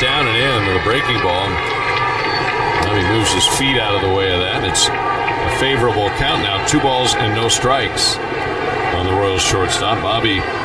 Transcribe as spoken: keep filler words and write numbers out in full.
down and in with a breaking ball. Now he moves his feet out of the way of that. It's a favorable count now. Two balls and no strikes on the Royals shortstop. Bobby